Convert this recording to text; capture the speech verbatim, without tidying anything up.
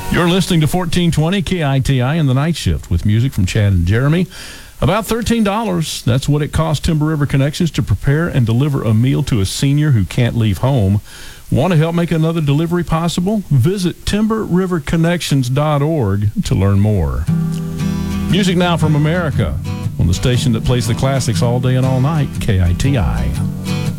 You're listening to fourteen twenty K I T I in the night shift with music from Chad and Jeremy. About thirteen dollars. That's what it costs Timber River Connections to prepare and deliver a meal to a senior who can't leave home. Want to help make another delivery possible? Visit timber river connections dot org to learn more. Music now from America on the station that plays the classics all day and all night, K I T I.